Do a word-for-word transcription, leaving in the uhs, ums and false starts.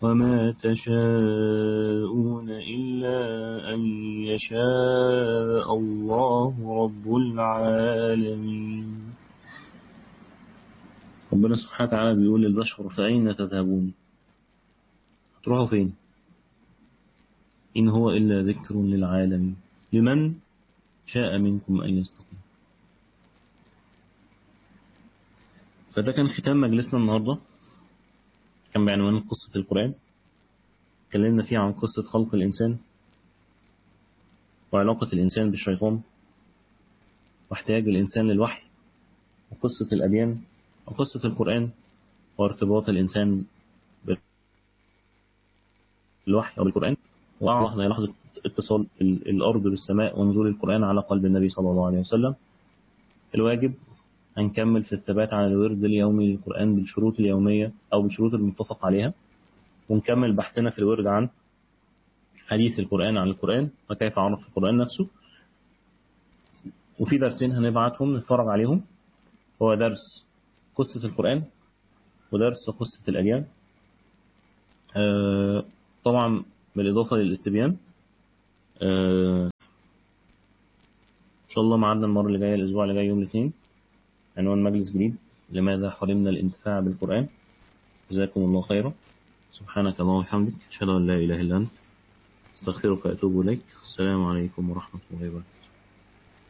وما تشاءون إلا أن يشاء الله رب العالمين. ربنا سبحانه وتعالى بيقول للبشر فأين تذهبون؟ هتروحوا فين؟ إن هو إلا ذكر للعالمين لمن شاء منكم أن يستقيم. فده كان ختام مجلسنا النهاردة، كان بعنوان قصة القرآن. اتكلمنا فيه عن قصة خلق الإنسان وعلاقة الإنسان بالشيطان واحتياج الإنسان للوحي، وقصة الأديان وقصة القرآن وارتباط الإنسان بالوحي أو بالقرآن. وأعلى لحظة هي لحظة اتصال الأرض بالسماء ونزول القرآن على قلب النبي صلى الله عليه وسلم. الواجب هنكمل في الثبات على الورد اليومي للقرآن بالشروط اليومية أو بالشروط المتفق عليها، ونكمل بحثنا في الورد عن حديث القرآن عن القرآن وكيف عرف القرآن نفسه. وفي درسين هنبعتهم نتفرج عليهم، هو درس قصة القرآن ودرس قصة الأديان، آه طبعا بالإضافة للاستبيان. آه إن شاء الله معادنا المرة اللي جاية الأسبوع اللي جاي يوم الاثنين، عنوان مجلس جديد لماذا حرمنا الانتفاع بالقرآن. جزاكم الله خيرا. سبحانك اللهم وبحمدك أشهد أن لا إله إلا أنت أستغفرك وأتوب إليك. السلام عليكم ورحمة الله وبركاته.